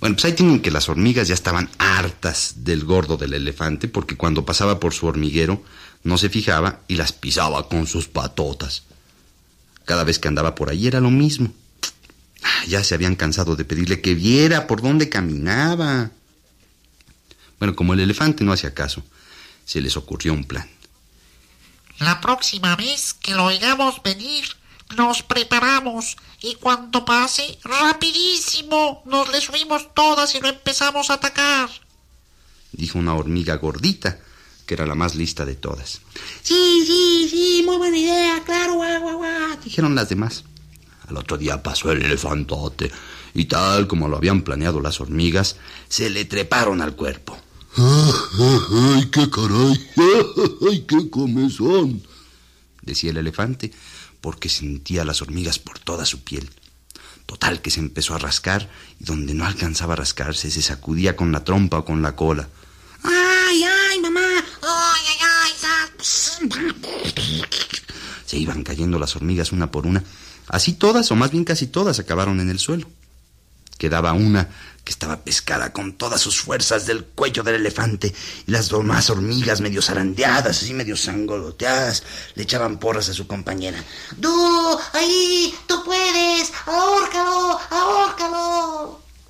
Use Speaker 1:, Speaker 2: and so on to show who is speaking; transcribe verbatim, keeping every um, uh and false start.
Speaker 1: Bueno, pues ahí tienen que las hormigas ya estaban hartas del gordo del elefante, porque cuando pasaba por su hormiguero no se fijaba y las pisaba con sus patotas. Cada vez que andaba por ahí era lo mismo. Ya se habían cansado de pedirle que viera por dónde caminaba. Bueno, como el elefante no hacía caso, se les ocurrió un plan.
Speaker 2: La próxima vez que lo oigamos venir, nos preparamos y cuando pase, rapidísimo, nos le subimos todas y lo empezamos a atacar,
Speaker 1: dijo una hormiga gordita, que era la más lista de todas.
Speaker 3: Sí, sí, sí, muy buena idea, claro, guau, guau, guau,
Speaker 1: dijeron las demás. Al otro día pasó el elefantote y tal como lo habían planeado las hormigas, se le treparon al cuerpo.
Speaker 4: ¡Ay, qué caray! ¡Ay, qué comezón!,
Speaker 1: decía el elefante, porque sentía las hormigas por toda su piel. Total que se empezó a rascar y donde no alcanzaba a rascarse se sacudía con la trompa o con la cola.
Speaker 3: ¡Ay, ay, mamá! ¡Ay, ay, ay!
Speaker 1: Se iban cayendo las hormigas una por una. Así todas, o más bien casi todas, acabaron en el suelo. Quedaba una que estaba pescada con todas sus fuerzas del cuello del elefante, y las demás hormigas medio zarandeadas, así medio sangoloteadas, le echaban porras a su compañera.
Speaker 3: ¡Tú, ahí, tú puedes! ¡Ahórcalo, ahórcalo!